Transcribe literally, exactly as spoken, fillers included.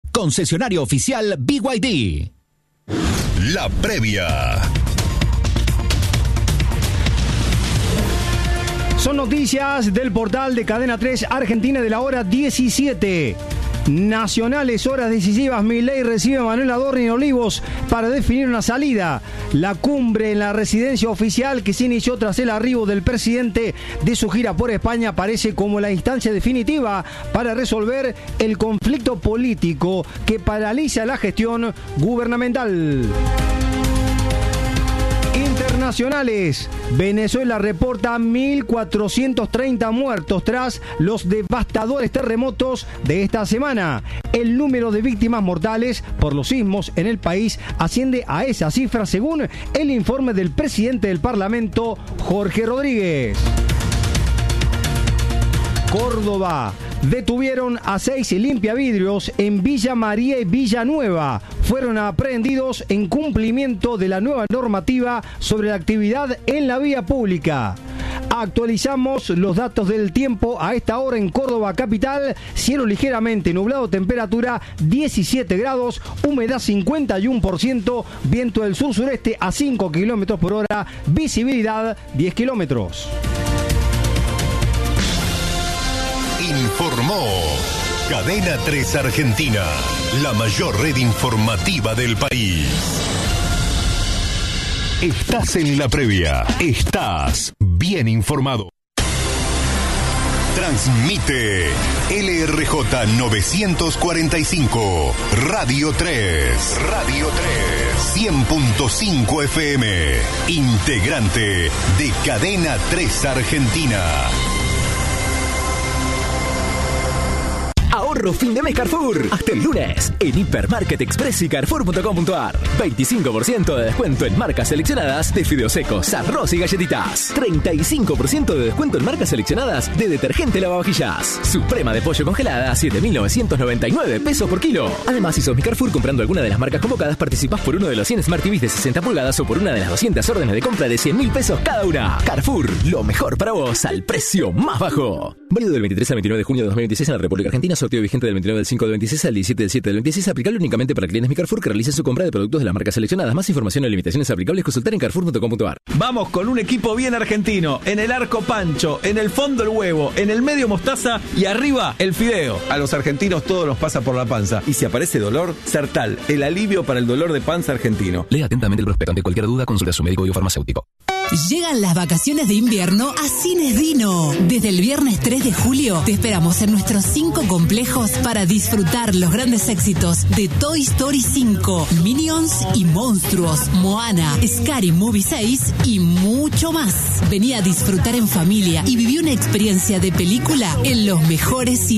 concesionario oficial B Y D. La previa. Son noticias del portal de Cadena tres Argentina de la hora diecisiete. Nacionales, horas decisivas. Milei recibe a Manuel Adorni en Olivos para definir una salida. La cumbre en la residencia oficial que se inició tras el arribo del presidente de su gira por España parece como la instancia definitiva para resolver el conflicto político que paraliza la gestión gubernamental. Internacionales. Venezuela reporta mil cuatrocientos treinta muertos tras los devastadores terremotos de esta semana. El número de víctimas mortales por los sismos en el país asciende a esa cifra según el informe del presidente del Parlamento, Jorge Rodríguez. Córdoba. Detuvieron a seis limpiavidrios en Villa María y Villanueva. Fueron aprehendidos en cumplimiento de la nueva normativa sobre la actividad en la vía pública. Actualizamos los datos del tiempo a esta hora en Córdoba capital. Cielo ligeramente nublado, temperatura diecisiete grados, humedad cincuenta y uno por ciento, viento del sur-sureste a cinco kilómetros por hora, visibilidad diez kilómetros. Informó Cadena tres Argentina, la mayor red informativa del país. Estás en la previa, estás bien informado. Transmite L R J novecientos cuarenta y cinco, Radio tres, Radio tres, cien punto cinco F M, integrante de Cadena tres Argentina. Ahorro fin de mes Carrefour. Hasta el lunes. En Hipermarket Express y Carrefour punto com punto ar. veinticinco por ciento de descuento en marcas seleccionadas de fideos secos, arroz y galletitas. treinta y cinco por ciento de descuento en marcas seleccionadas de detergente lavavajillas. Suprema de pollo congelada a siete mil novecientos noventa y nueve pesos por kilo. Además, si sos mi Carrefour comprando alguna de las marcas convocadas, participás por uno de los cien Smart T Vs de sesenta pulgadas o por una de las doscientas órdenes de compra de cien mil pesos cada una. Carrefour, lo mejor para vos al precio más bajo. Válido del veintitrés al veintinueve de junio de dos mil veintiséis en la República Argentina. Sorteo vigente del veintinueve del cinco del veintiséis al diecisiete del siete del veintiséis. Aplicable únicamente para clientes Mi Carrefour que realicen su compra de productos de las marcas seleccionadas. Más información y limitaciones aplicables consultar en carrefour punto com punto ar. Vamos con un equipo bien argentino. En el arco Pancho, en el fondo el huevo, en el medio mostaza y arriba el fideo. A los argentinos todo nos pasa por la panza. Y si aparece dolor, Sertal, el alivio para el dolor de panza argentino. Lea atentamente el prospecto. Ante cualquier duda, consulta a su médico o farmacéutico. Llegan las vacaciones de invierno a Cines Dino. Desde el viernes tres de julio te esperamos en nuestros cinco complejos para disfrutar los grandes éxitos de Toy Story cinco, Minions y Monstruos, Moana, Scary Movie seis y mucho más. Vení a disfrutar en familia y viví una experiencia de película en los mejores cines.